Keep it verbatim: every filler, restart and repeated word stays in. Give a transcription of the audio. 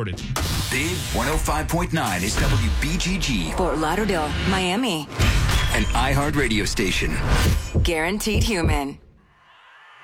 recorded. Big one oh five point nine is W B G G. Fort Lauderdale, Miami. An iHeart radio station. Guaranteed Human.